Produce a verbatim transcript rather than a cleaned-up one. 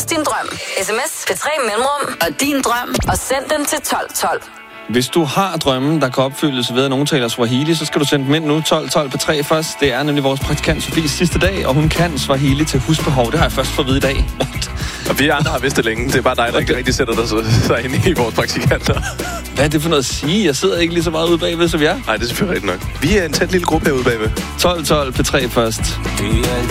os din drøm. Sms P tre Mellemrum og din drøm, og send den til tolv tolv. Hvis du har drømmen, der kan opfyldes ved, at nogen taler Swahili, så skal du sende dem ind nu tolv tolv på tre først. Det er nemlig vores praktikant Sofies sidste dag, og hun kan Swahili til husbehov. Det har jeg først fået at vide i dag. Og vi andre har vidst det længe. Det er bare dig, der ikke rigtig sætter dig så ind i vores praktikanter. Hvad er det for noget at sige? Jeg sidder ikke lige så meget ude bagved, som jeg. Nej, det er selvfølgelig rigtigt nok. Vi er en tæt lille gruppe herude bagved. tolv tolv på tre først. Det er